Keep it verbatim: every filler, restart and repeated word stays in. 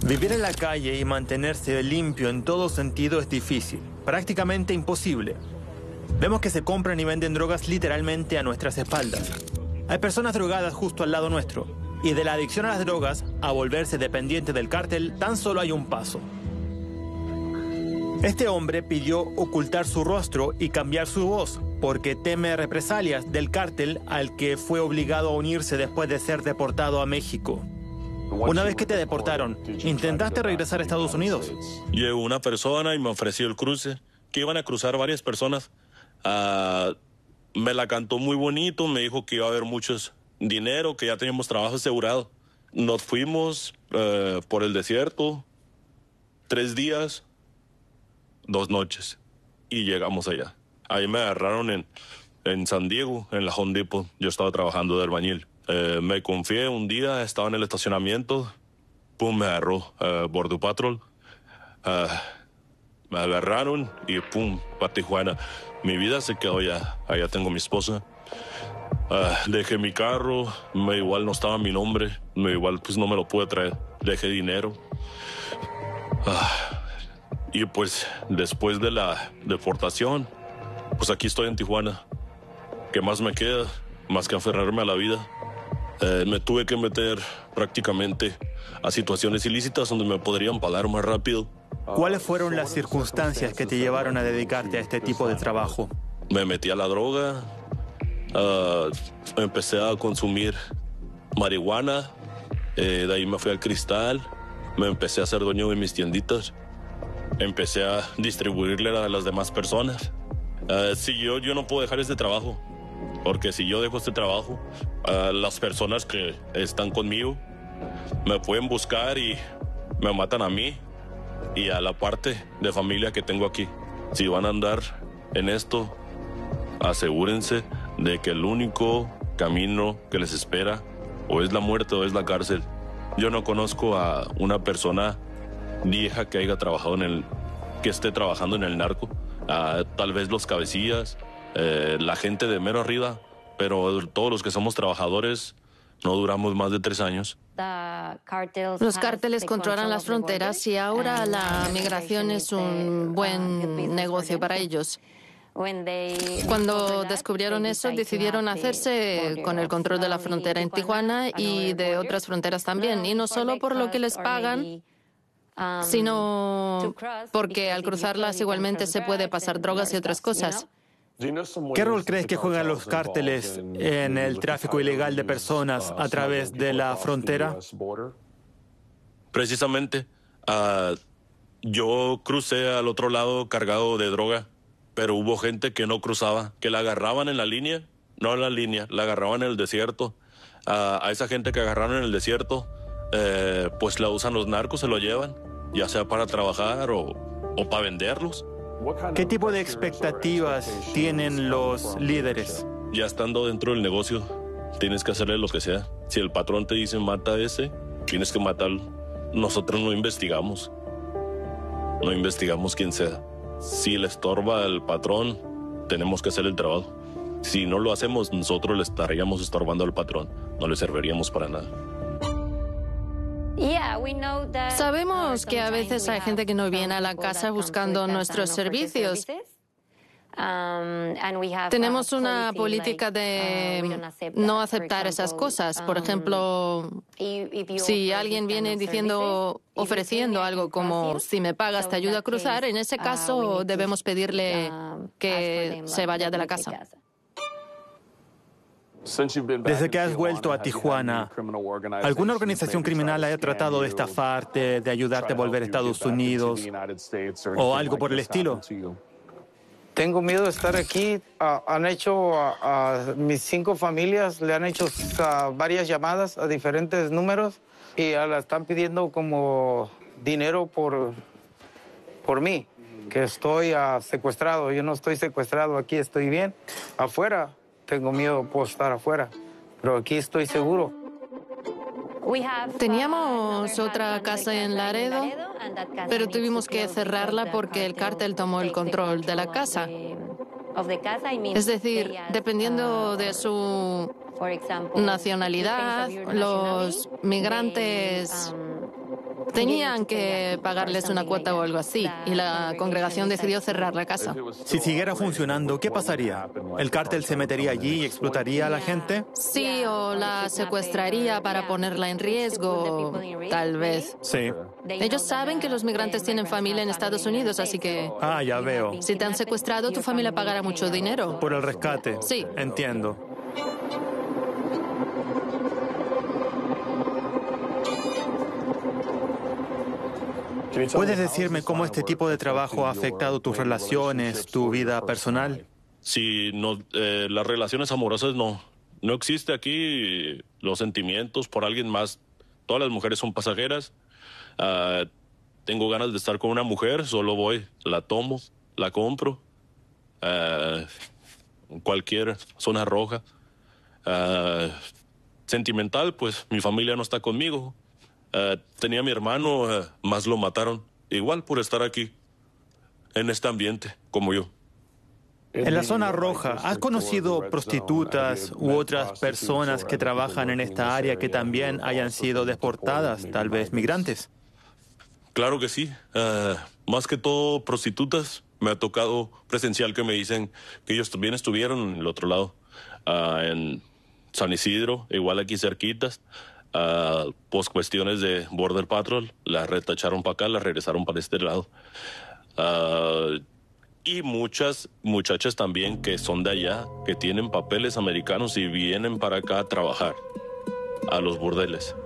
Vivir en la calle y mantenerse limpio en todo sentido es difícil, prácticamente imposible. Vemos que se compran y venden drogas literalmente a nuestras espaldas. Hay personas drogadas justo al lado nuestro. Y de la adicción a las drogas a volverse dependiente del cártel, tan solo hay un paso. Este hombre pidió ocultar su rostro y cambiar su voz, porque teme represalias del cártel al que fue obligado a unirse después de ser deportado a México. Una vez que te deportaron, ¿intentaste regresar a Estados Unidos? Llegó una persona y me ofreció el cruce, que iban a cruzar varias personas. Uh, me la cantó muy bonito, me dijo que iba a haber muchos dinero, que ya teníamos trabajo asegurado. Nos fuimos uh, por el desierto, tres días, dos noches, y llegamos allá. Ahí me agarraron en, en San Diego, en la Home Depot. Yo estaba trabajando de albañil. Eh, me confié un día, estaba en el estacionamiento, pum, me agarró uh, Border Patrol. Uh, me agarraron y pum, para Tijuana. Mi vida se quedó allá, allá tengo mi esposa. Uh, dejé mi carro, me igual no estaba mi nombre, me igual pues no me lo pude traer. Dejé dinero. Uh, y pues después de la deportación, pues aquí estoy en Tijuana. ¿Qué más me queda? Más que aferrarme a la vida. Eh, me tuve que meter prácticamente a situaciones ilícitas donde me podrían pagar más rápido. ¿Cuáles fueron las circunstancias que te llevaron a dedicarte a este tipo de trabajo? Me metí a la droga, uh, empecé a consumir marihuana, eh, de ahí me fui al cristal, me empecé a ser dueño de mis tienditas, empecé a distribuirle a las demás personas. Uh, sí, yo, yo no puedo dejar este trabajo. Porque si yo dejo este trabajo, uh, las personas que están conmigo me pueden buscar y me matan a mí y a la parte de familia que tengo aquí. Si van a andar en esto, asegúrense de que el único camino que les espera o es la muerte o es la cárcel. Yo no conozco a una persona vieja que haya trabajado en el, que esté trabajando en el narco. Uh, tal vez los cabecillas, Eh, la gente de mero arriba, pero todos los que somos trabajadores no duramos más de tres años. Los cárteles controlan las fronteras y ahora la migración es un buen negocio para ellos. Cuando descubrieron eso, decidieron hacerse con el control de la frontera en Tijuana y de otras fronteras también, y no solo por lo que les pagan, sino porque al cruzarlas igualmente se puede pasar drogas y otras cosas. ¿Qué rol crees que juegan los cárteles en el tráfico ilegal de personas a través de la frontera? Precisamente, uh, yo crucé al otro lado cargado de droga, pero hubo gente que no cruzaba, que la agarraban en la línea, no en la línea, la agarraban en el desierto. Uh, a esa gente que agarraron en el desierto, eh, pues la usan los narcos, se lo llevan, ya sea para trabajar o, o para venderlos. ¿Qué tipo de expectativas tienen los líderes? Ya estando dentro del negocio, tienes que hacerle lo que sea. Si el patrón te dice mata a ese, tienes que matarlo. Nosotros no investigamos. No investigamos quién sea. Si le estorba al patrón, tenemos que hacer el trabajo. Si no lo hacemos, nosotros le estaríamos estorbando al patrón. No le serviríamos para nada. Sabemos que a veces hay gente que no viene a la casa buscando nuestros servicios. Tenemos una política de no aceptar esas cosas. Por ejemplo, si alguien viene diciendo, ofreciendo algo como si me pagas te ayudo a cruzar, en ese caso debemos pedirle que se vaya de la casa. Desde que has vuelto a Tijuana, ¿alguna organización criminal haya tratado de estafarte, de ayudarte a volver a Estados Unidos o algo por el estilo? Tengo miedo de estar aquí. Uh, han hecho a uh, uh, mis cinco familias, le han hecho uh, varias llamadas a diferentes números y uh, la están pidiendo como dinero por, por mí, que estoy uh, secuestrado. Yo no estoy secuestrado, aquí estoy bien. Afuera tengo miedo, puedo estar afuera, pero aquí estoy seguro. Teníamos otra casa en Laredo, pero tuvimos que cerrarla porque el cártel tomó el control de la casa. Es decir, dependiendo de su nacionalidad, los migrantes Tenían que pagarles una cuota o algo así, y la congregación decidió cerrar la casa. Si siguiera funcionando, ¿qué pasaría? ¿El cártel se metería allí y explotaría a la gente? Sí, o la secuestraría para ponerla en riesgo, tal vez. Sí. Ellos saben que los migrantes tienen familia en Estados Unidos, así que... Ah, ya veo. Si te han secuestrado, tu familia pagará mucho dinero. Por el rescate. Sí. Entiendo. ¿Puedes decirme cómo este tipo de trabajo ha afectado tus relaciones, tu vida personal? Si no, eh, las relaciones amorosas no, no existe aquí, los sentimientos por alguien más. Todas las mujeres son pasajeras. Uh, tengo ganas de estar con una mujer, solo voy, la tomo, la compro. Uh, cualquier zona roja. Uh, sentimental, pues mi familia no está conmigo. Uh, tenía a mi hermano, uh, más lo mataron. Igual por estar aquí, en este ambiente, como yo. En la zona roja, ¿has conocido prostitutas u otras personas que trabajan en esta área que también hayan sido deportadas, tal vez migrantes? Claro que sí. Uh, más que todo prostitutas. Me ha tocado presencial que me dicen que ellos también estuvieron en el otro lado, uh, en San Isidro, igual aquí cerquitas. Uh, pues cuestiones de Border Patrol, las retacharon para acá, las regresaron para este lado. Uh, y muchas muchachas también que son de allá, que tienen papeles americanos y vienen para acá a trabajar, a los burdeles.